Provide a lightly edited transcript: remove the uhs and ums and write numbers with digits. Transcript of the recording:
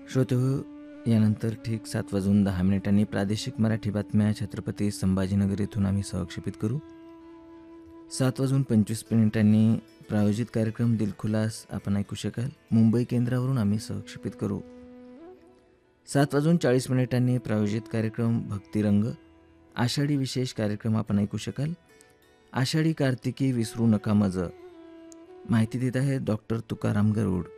श्रोतेहो, यानंतर ठीक 7:10 प्रादेशिक मराठी बातम्या छत्रपती संभाजीनगर येथून आम्ही सहक्षेपित करू. 7:25 प्रायोजित कार्यक्रम दिलखुलास आपण ऐकू शकाल. मुंबई केंद्रावरून आम्ही सहक्षेपित करू. 7:40 प्रायोजित कार्यक्रम भक्तिरंग आषाढी विशेष कार्यक्रम आपण ऐकू शकाल. आषाढी कार्तिकी विसरू नका मज, माहिती देत आहे डॉक्टर तुकाराम गरुड.